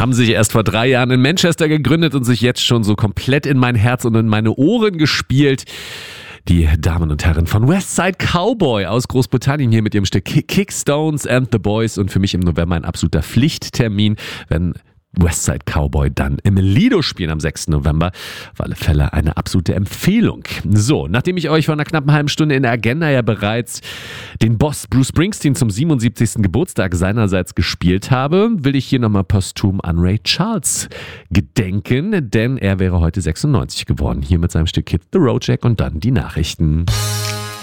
Haben sich erst vor 3 Jahren in Manchester gegründet und sich jetzt schon so komplett in mein Herz und in meine Ohren gespielt. Die Damen und Herren von Westside Cowboy aus Großbritannien hier mit ihrem Stück Kickstones and the Boys und für mich im November ein absoluter Pflichttermin, wenn Westside Cowboy dann im Lido spielen am 6. November. Auf alle Fälle eine absolute Empfehlung. So, nachdem ich euch vor einer knappen halben Stunde in der Agenda ja bereits den Boss Bruce Springsteen zum 77. Geburtstag seinerseits gespielt habe, will ich hier nochmal posthum an Ray Charles gedenken, denn er wäre heute 96 geworden. Hier mit seinem Stück Hit the Road Jack und dann die Nachrichten.